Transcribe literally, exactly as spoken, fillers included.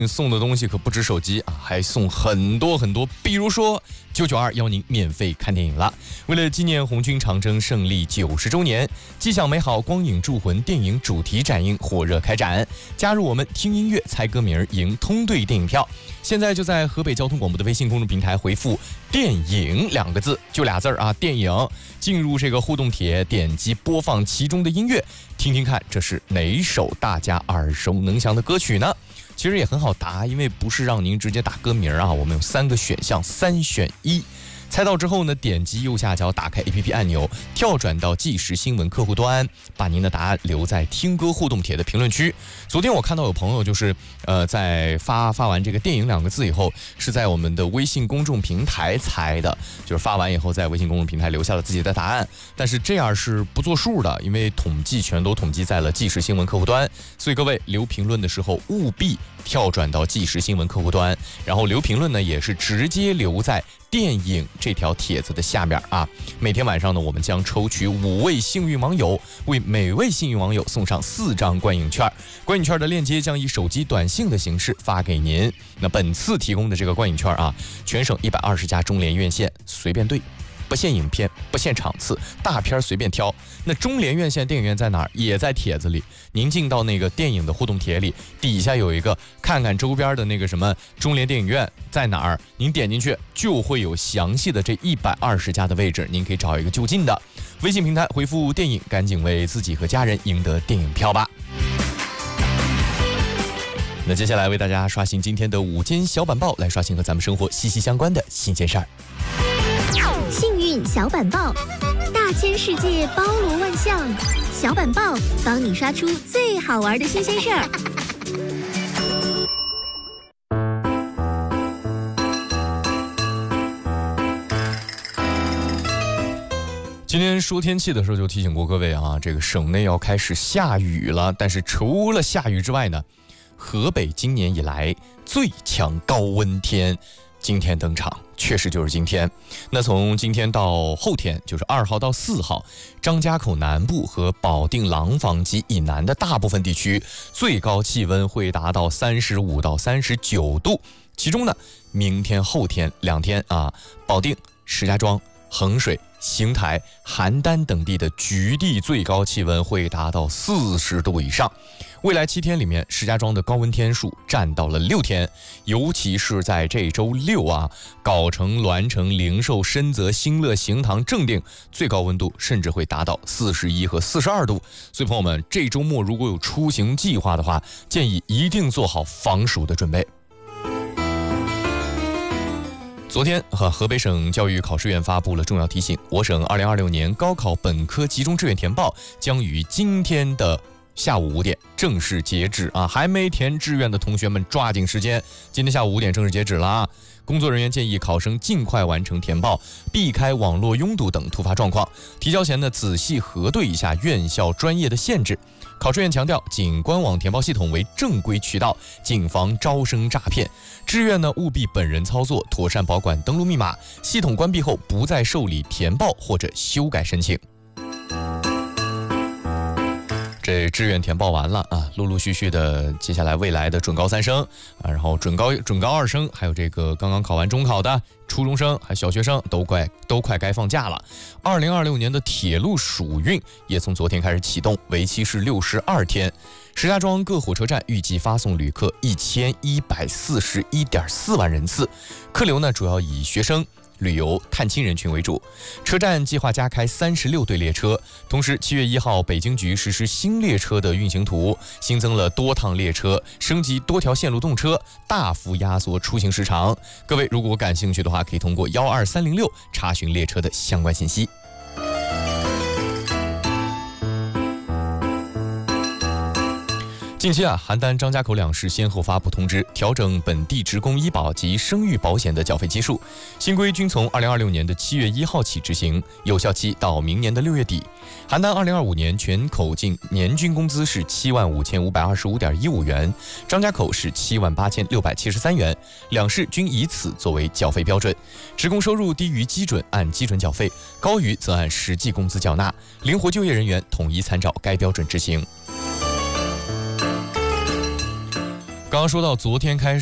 送的东西可不止手机啊，还送很多很多，比如说九九二邀您免费看电影了。为了纪念红军长征胜利九十周年，吉祥美好光影铸魂电影主题展映火热开展，加入我们听音乐猜歌名赢通兑电影票。现在就在河北交通广播的微信公众平台回复电影两个字，就俩字儿啊，电影，进入这个互动帖，点击播放其中的音乐，听听看这是哪首大家耳熟能详的歌曲呢？其实也很好答，因为不是让您直接打歌名啊，我们有三个选项，三选一。猜到之后呢，点击右下角打开 A P P 按钮，跳转到即时新闻客户端，把您的答案留在听歌互动帖的评论区。昨天我看到有朋友就是呃在发发完这个电影两个字以后，是在我们的微信公众平台猜的，就是发完以后在微信公众平台留下了自己的答案，但是这样是不作数的，因为统计全都统计在了即时新闻客户端，所以各位留评论的时候务必跳转到即时新闻客户端，然后留评论呢也是直接留在电影这条帖子的下面啊。每天晚上呢，我们将抽取五位幸运网友，为每位幸运网友送上四张观影券。观影券的链接将以手机短信的形式发给您。那本次提供的这个观影券啊，全省一百二十家中联院线随便对。不限影片，不限场次，大片随便挑。那中联院线电影院在哪儿？也在帖子里。您进到那个电影的互动帖里，底下有一个看看周边的那个什么中联电影院在哪儿，您点进去就会有详细的这一百二十家的位置，您可以找一个就近的。微信平台回复电影，赶紧为自己和家人赢得电影票吧。那接下来为大家刷新今天的午间小板报，来刷新和咱们生活息息相关的新鲜事儿。 幸运小板报，大千世界包罗万象，小板报帮你刷出最好玩的新鲜事儿。 今天说天气的时候就提醒过各位啊，这个省内要开始下雨了，但是除了下雨之外呢，河北今年以来最强高温天今天登场，确实就是今天。那从今天到后天，就是二号到四号，张家口南部和保定廊坊及以南的大部分地区，最高气温会达到三十五到三十九度。其中呢，明天后天两天啊，保定、石家庄、衡水、邢台、邯郸等地的局地最高气温会达到四十度以上。未来七天里面，石家庄的高温天数占到了六天，尤其是在这周六啊，藁城、栾城、灵寿、深泽、兴乐、行堂、正定最高温度甚至会达到四十一和四十二度。所以朋友们，这周末如果有出行计划的话，建议一定做好防暑的准备。昨天和河北省教育考试院发布了重要提醒，我省二零二六年高考本科集中志愿填报将于今天的下午五点正式截止啊！还没填志愿的同学们抓紧时间，今天下午五点正式截止了啊！工作人员建议考生尽快完成填报，避开网络拥堵等突发状况。提交前呢，仔细核对一下院校专业的限制。考试院强调，仅官网填报系统为正规渠道，谨防招生诈骗。志愿呢，务必本人操作，妥善保管登录密码。系统关闭后，不再受理填报或者修改申请。这志愿填报完了啊，陆陆续续的，接下来未来的准高三生啊，然后准高准高二生，还有这个刚刚考完中考的初中生，还有小学生，都快都快该放假了。二零二六年的铁路暑运也从昨天开始启动，为期是六十二天。石家庄各火车站预计发送旅客一千一百四十一点四万人次，客流呢主要以学生、旅游、探亲人群为主。车站计划加开三十六对列车，同时七月一号北京局实施新列车的运行图，新增了多趟列车，升级多条线路动车，大幅压缩出行时长。各位如果感兴趣的话，可以通过幺二三零六查询列车的相关信息。近期啊，邯郸、张家口两市先后发布通知，调整本地职工医保及生育保险的缴费基数。新规均从二零二六年的七月一号起执行，有效期到明年的六月底。邯郸二零二五年全口径年均工资是七万五千五百二十五点一五元，张家口是七万八千六百七十三元，两市均以此作为缴费标准。职工收入低于基准按基准缴费，高于则按实际工资缴纳。灵活就业人员统一参照该标准执行。 刚刚说到昨天开